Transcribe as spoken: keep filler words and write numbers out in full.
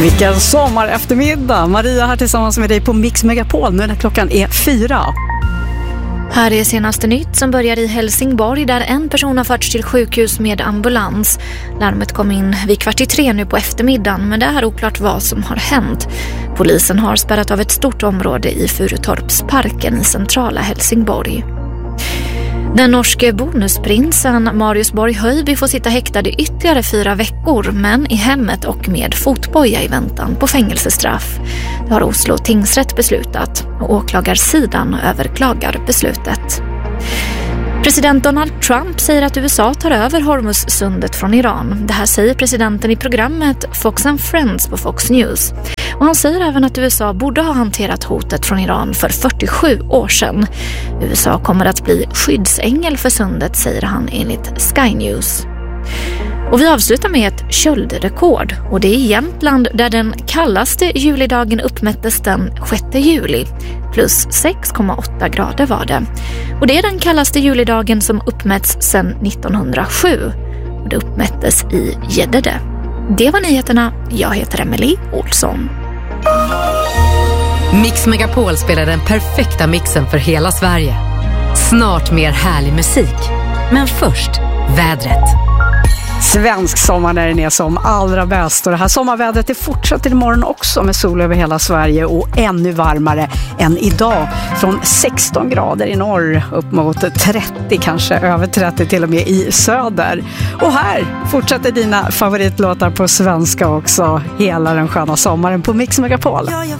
Vilken sommar eftermiddag. Maria här tillsammans med dig på Mix Megapol nu när klockan är fyra. Här är senaste nytt som börjar i Helsingborg där en person har förts till sjukhus med ambulans. Larmet kom in vid kvart i tre nu på eftermiddagen, men det är oklart vad som har hänt. Polisen har spärrat av ett stort område i Furutorpsparken i centrala Helsingborg. Den norske bonusprinsen Marius Borg Höjby får sitta häktad i ytterligare fyra veckor, men i hemmet och med fotboja i väntan på fängelsestraff. Det har Oslo tingsrätt beslutat och åklagarsidan överklagar beslutet. President Donald Trump säger att U S A tar över Hormuzsundet från Iran. Det här säger presidenten i programmet Fox and Friends på Fox News. Och han säger även att U S A borde ha hanterat hotet från Iran för fyrtiosju år sedan. U S A kommer att bli skyddsängel för sundet, säger han enligt Sky News. Och vi avslutar med ett köldrekord, och det är i Jämtland där den kallaste julidagen uppmättes den sjätte juli. Plus sex komma åtta grader var det. Och det är den kallaste julidagen som uppmätts sedan nittonhundrasju. Och det uppmättes i Gäddede. Det var nyheterna. Jag heter Emily Olsson. Mix Megapol spelar den perfekta mixen för hela Sverige. Snart mer härlig musik. Men först, vädret. Svensk sommar när den är som allra bäst, och det här sommarvädret är fortsatt imorgon också med sol över hela Sverige och ännu varmare än idag, från sexton grader i norr upp mot trettio, kanske över trettio till och med i söder. Och här fortsätter dina favoritlåtar på svenska också hela den sköna sommaren på Mix Megapol. Ja, jag